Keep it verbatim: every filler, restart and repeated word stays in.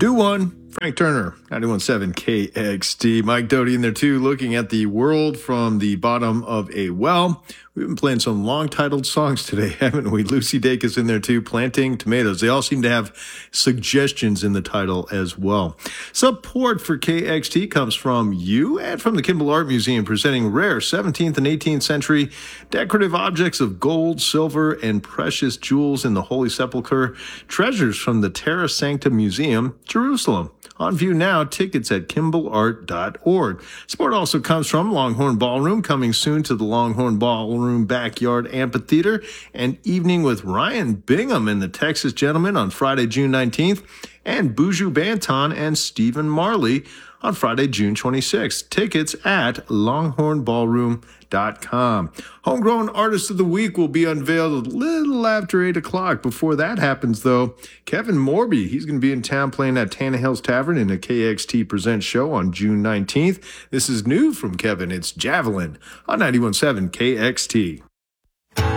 Do one. Frank Turner, ninety-one point seven K X T. Mike Doty in there too, looking at the world from the bottom of a well. We've been playing some long-titled songs today, haven't we? Lucy Dacus in there too, Planting Tomatoes. They all seem to have suggestions in the title as well. Support for K X T comes from you and from the Kimball Art Museum, presenting rare seventeenth and eighteenth century decorative objects of gold, silver, and precious jewels in the Holy Sepulchre. Treasures from the Terra Sancta Museum, Jerusalem. On view now, tickets at kimball art dot org. Support also comes from Longhorn Ballroom, coming soon to the Longhorn Ballroom Backyard Amphitheater. An evening with Ryan Bingham and the Texas Gentlemen on Friday, June nineteenth, and Buju Banton and Stephen Marley on Friday, June twenty-sixth. Tickets at longhorn ballroom dot com. Homegrown Artist of the Week will be unveiled a little after eight o'clock. Before that happens, though, Kevin Morby, he's going to be in town playing at Tannehill's Tavern in a K X T Presents show on June nineteenth. This is new from Kevin. It's Javelin on ninety-one point seven K X T.